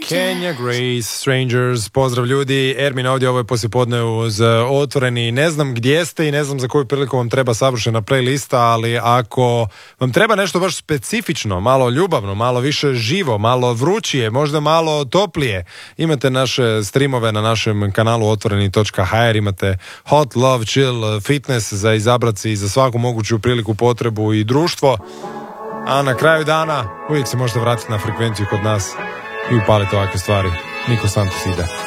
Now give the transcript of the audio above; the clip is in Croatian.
Kenya Grace, Strangers, pozdrav ljudi, Ermin ovdje, ovo je poslijepodne uz Otvoreni. Ne znam gdje ste i ne znam za koju priliku vam treba savršena playlista, ali ako vam treba nešto baš specifično, malo ljubavno, malo više živo, malo vrućije, možda malo toplije, imate naše streamove na našem kanalu otvoreni.hr, imate hot, love, chill, fitness za izabraci za svaku moguću priliku, potrebu i društvo. A na kraju dana uvijek se možete vratiti na frekvenciju kod nas i upaliti ovakve stvari. Niko Santos ide.